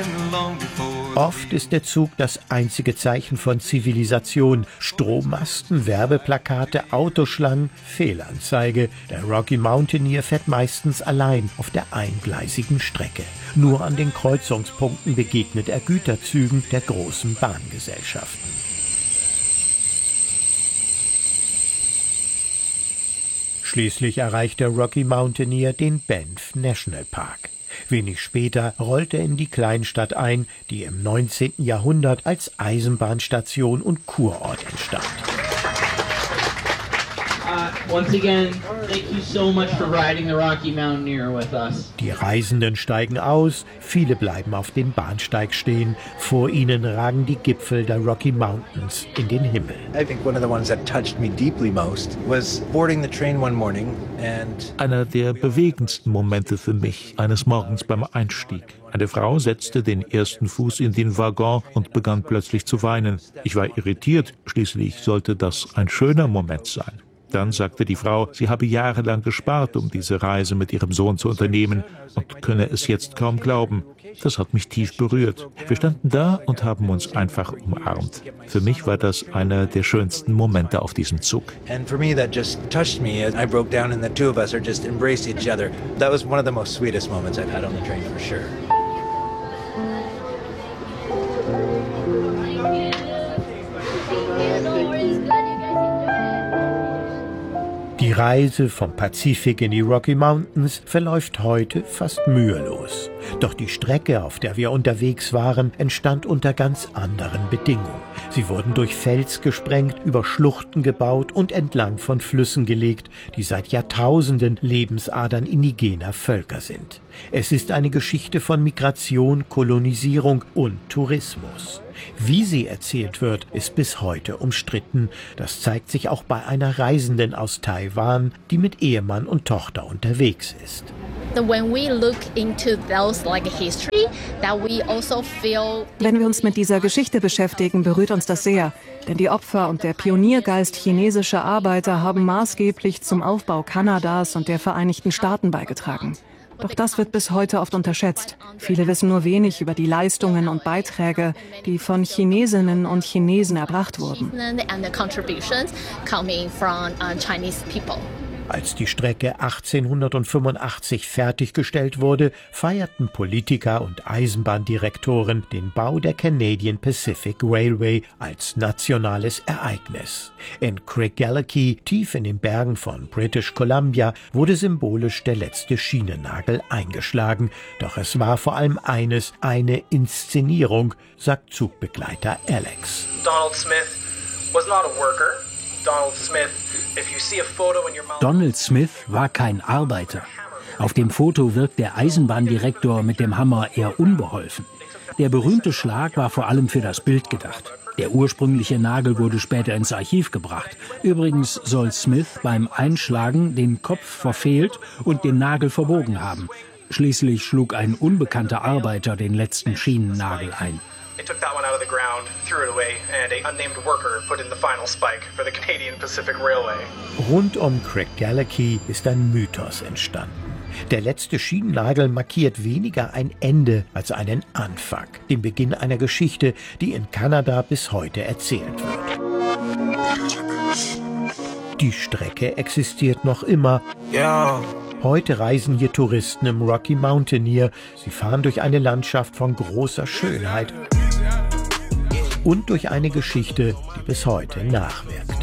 Oft ist der Zug das einzige Zeichen von Zivilisation. Strommasten, Werbeplakate, Autoschlangen, Fehlanzeige. Der Rocky Mountaineer fährt meistens allein auf der eingleisigen Strecke. Nur an den Kreuzungspunkten begegnet er Güterzügen der großen Bahngesellschaften. Schließlich erreicht der Rocky Mountaineer den Banff National Park. Wenig später rollt er in die Kleinstadt ein, die im 19. Jahrhundert als Eisenbahnstation und Kurort entstand. Once again, thank you so much for riding the Rocky Mountaineer with us. Die Reisenden steigen aus, viele bleiben auf dem Bahnsteig stehen. Vor ihnen ragen die Gipfel der Rocky Mountains in den Himmel. I think one of the ones that touched me deeply most was boarding the train one morning and einer der bewegendsten Momente für mich eines Morgens beim Einstieg. Eine Frau setzte den ersten Fuß in den Waggon und begann plötzlich zu weinen. Ich war irritiert, schließlich sollte das ein schöner Moment sein. Dann sagte die Frau, sie habe jahrelang gespart, um diese Reise mit ihrem Sohn zu unternehmen und könne es jetzt kaum glauben. Das hat mich tief berührt. Wir standen da und haben uns einfach umarmt. Für mich war das einer der schönsten Momente auf diesem Zug. And for me that just touched me. I broke down and the two of us are just embraced each other. That was one of the most sweetest moments I've had on the train for sure. Die Reise vom Pazifik in die Rocky Mountains verläuft heute fast mühelos. Doch die Strecke, auf der wir unterwegs waren, entstand unter ganz anderen Bedingungen. Sie wurden durch Fels gesprengt, über Schluchten gebaut und entlang von Flüssen gelegt, die seit Jahrtausenden Lebensadern indigener Völker sind. Es ist eine Geschichte von Migration, Kolonisierung und Tourismus. Wie sie erzählt wird, ist bis heute umstritten. Das zeigt sich auch bei einer Reisenden aus Taiwan, die mit Ehemann und Tochter unterwegs ist. Wenn wir uns mit dieser Geschichte beschäftigen, berührt uns das sehr. Denn die Opfer und der Pioniergeist chinesischer Arbeiter haben maßgeblich zum Aufbau Kanadas und der Vereinigten Staaten beigetragen. Doch das wird bis heute oft unterschätzt. Viele wissen nur wenig über die Leistungen und Beiträge, die von Chinesinnen und Chinesen erbracht wurden. Als die Strecke 1885 fertiggestellt wurde, feierten Politiker und Eisenbahndirektoren den Bau der Canadian Pacific Railway als nationales Ereignis. In Craigellachie, tief in den Bergen von British Columbia, wurde symbolisch der letzte Schienennagel eingeschlagen. Doch es war vor allem eines, eine Inszenierung, sagt Zugbegleiter Alex. Donald Smith was not a worker. Donald Smith war kein Arbeiter. Auf dem Foto wirkt der Eisenbahndirektor mit dem Hammer eher unbeholfen. Der berühmte Schlag war vor allem für das Bild gedacht. Der ursprüngliche Nagel wurde später ins Archiv gebracht. Übrigens soll Smith beim Einschlagen den Kopf verfehlt und den Nagel verbogen haben. Schließlich schlug ein unbekannter Arbeiter den letzten Schienennagel ein. They took that one out of the ground, threw it away, and an unnamed worker put in the final spike for the Canadian Pacific Railway. Rund um Craigellachie ist ein Mythos entstanden. Der letzte Schienennagel markiert weniger ein Ende als einen Anfang, den Beginn einer Geschichte, die in Kanada bis heute erzählt wird. Die Strecke existiert noch immer. Ja. Heute reisen hier Touristen im Rocky Mountaineer. Sie fahren durch eine Landschaft von großer Schönheit und durch eine Geschichte, die bis heute nachwirkt.